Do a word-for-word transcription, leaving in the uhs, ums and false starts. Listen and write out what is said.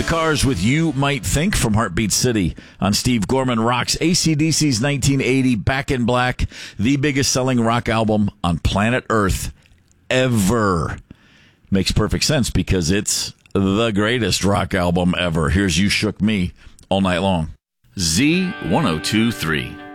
cars with You Might Think from Heartbeat City on Steve Gorman Rocks. A C D C's nineteen eighty Back in Black, the biggest selling rock album on planet Earth ever. Makes perfect sense because it's the greatest rock album ever. Here's You Shook Me all night long. Z ten twenty-three.